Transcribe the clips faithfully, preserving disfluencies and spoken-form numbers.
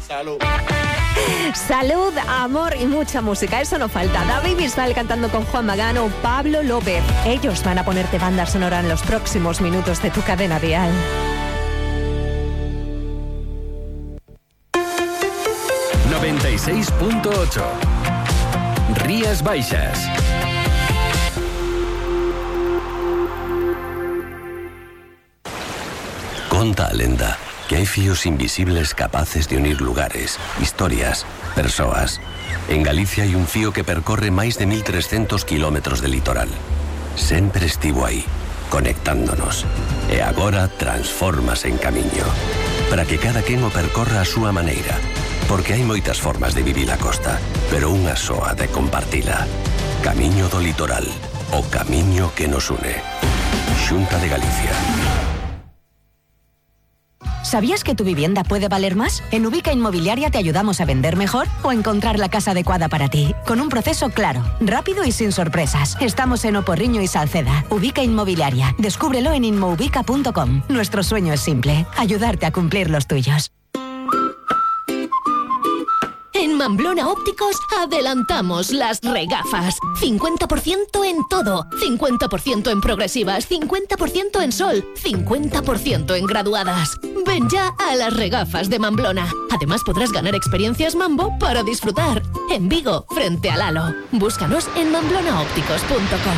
Salud. Salud, amor y mucha música, eso no falta. David Bisbal cantando con Juan Magán o Pablo López. Ellos van a ponerte banda sonora en los próximos minutos de tu cadena dial. noventa y seis punto ocho Rías Baixas. Conta a lenda que hai fíos invisibles capaces de unir lugares, historias, persoas. En Galicia hai un fío que percorre máis de mil trescentos kilómetros de litoral. Sempre estivo aí, conectándonos. E agora transfórmase en camiño. Para que cada quen o percorra a súa maneira. Porque hai moitas formas de vivir a costa, pero unha soa de compartila. Camiño do litoral, o camiño que nos une. Xunta de Galicia. ¿Sabías que tu vivienda puede valer más? En Ubica Inmobiliaria te ayudamos a vender mejor o encontrar la casa adecuada para ti, con un proceso claro, rápido y sin sorpresas. Estamos en Oporriño y Salceda. Ubica Inmobiliaria. Descúbrelo en inmoubica punto com. Nuestro sueño es simple, ayudarte a cumplir los tuyos. En Mamblona Ópticos adelantamos las regafas. cincuenta por ciento en todo. cincuenta por ciento en progresivas, cincuenta por ciento en sol, cincuenta por ciento en graduadas. Ven ya a las regafas de Mamblona. Además podrás ganar experiencias Mambo para disfrutar. En Vigo, frente al Halo. Búscanos en mamblona ópticos punto com.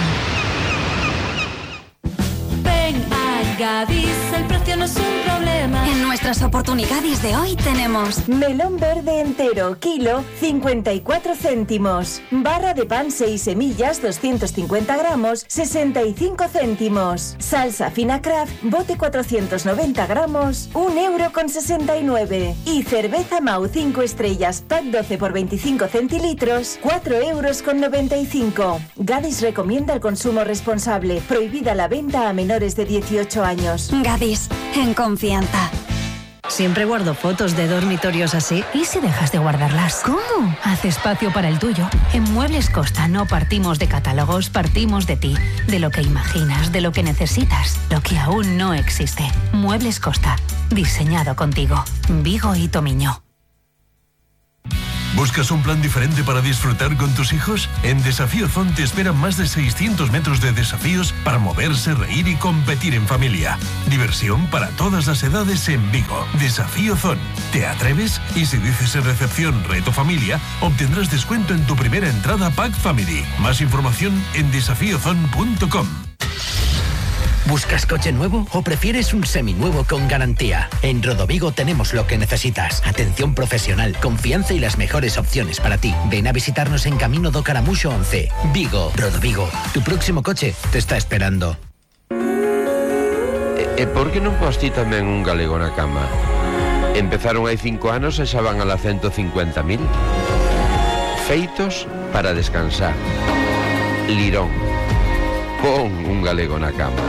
Ven a Gadis, el precio no es un problema. En nuestras oportunidades de hoy tenemos melón verde entero, kilo, cincuenta y cuatro céntimos. Barra de pan seis semillas, doscientos cincuenta gramos, sesenta y cinco céntimos. Salsa fina Kraft, bote cuatrocientos noventa gramos, un euro con sesenta y nueve. Y cerveza Mau cinco estrellas, pack doce por veinticinco centilitros, cuatro euros con noventa y cinco. Gadis recomienda el consumo responsable. Prohibida la venta a menores de dieciocho años. Gadis, en confianza. Siempre guardo fotos de dormitorios así. ¿Y si dejas de guardarlas? ¿Cómo? Haz espacio para el tuyo. En Muebles Costa no partimos de catálogos, partimos de ti, de lo que imaginas, de lo que necesitas, lo que aún no existe. Muebles Costa, diseñado contigo. Vigo y Tomiño. ¿Buscas un plan diferente para disfrutar con tus hijos? En Desafío Zone te esperan más de seiscientos metros de desafíos para moverse, reír y competir en familia. Diversión para todas las edades en Vigo. Desafío Zone. ¿Te atreves? Y si dices en recepción Reto Familia, obtendrás descuento en tu primera entrada Pack Family. Más información en desafío zone punto com. ¿Buscas coche nuevo o prefieres un seminuevo con garantía? En Rodovigo tenemos lo que necesitas. Atención profesional, confianza y las mejores opciones para ti. Ven a visitarnos en Camino do Caramuxo once. Vigo, Rodovigo, tu próximo coche te está esperando. E, e por que non pos ti tamén un galego na cama? Empezaron hai cinco anos e xa van a la ciento cincuenta mil. Feitos para descansar. Lirón. Pon un galego na cama.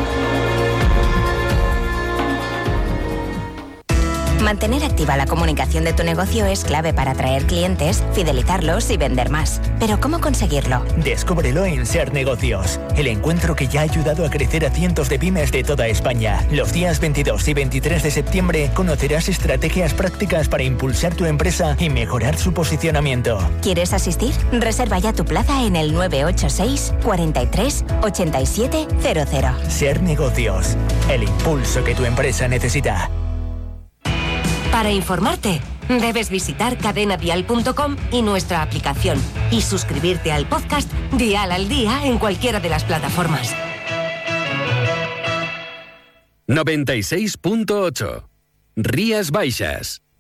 Mantener activa la comunicación de tu negocio es clave para atraer clientes, fidelizarlos y vender más. Pero ¿cómo conseguirlo? Descúbrelo en Ser Negocios, el encuentro que ya ha ayudado a crecer a cientos de pymes de toda España. Los días veintidós y veintitrés de septiembre conocerás estrategias prácticas para impulsar tu empresa y mejorar su posicionamiento. ¿Quieres asistir? Reserva ya tu plaza en el nueve ocho seis, cuarenta y tres, ochenta y siete cero cero. Ser Negocios, el impulso que tu empresa necesita. Para informarte, debes visitar cadena dial punto com y nuestra aplicación y suscribirte al podcast Dial al Día en cualquiera de las plataformas. noventa y seis punto ocho Rías Baixas.